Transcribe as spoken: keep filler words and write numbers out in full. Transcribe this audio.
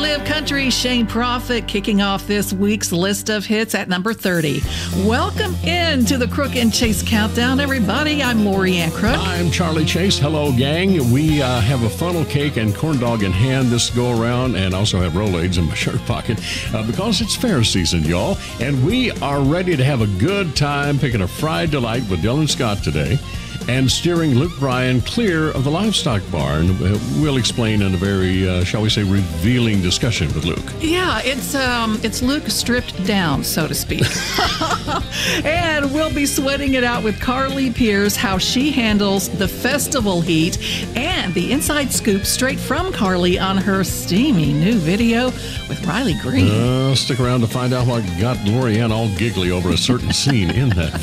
Live Country, Shane Prophet kicking off this week's list of hits at number thirty. Welcome in to the Crook and Chase Countdown, everybody. I'm Lori Ann Crook. I'm Charlie Chase. Hello, gang. We uh, have a funnel cake and corn dog in hand this go around, and also have Rolaids in my shirt pocket uh, because it's fair season, y'all. And we are ready to have a good time picking a fried delight with Dylan Scott today and steering Luke Bryan clear of the livestock barn. We'll explain in a very, uh, shall we say, revealing discussion with Luke. Yeah, it's um, it's Luke stripped down, so to speak. And we'll be sweating it out with Carly Pearce, how she handles the festival heat, and the inside scoop straight from Carly on her steamy new video with Riley Green. Uh, stick around to find out what got Lori Ann all giggly over a certain scene in that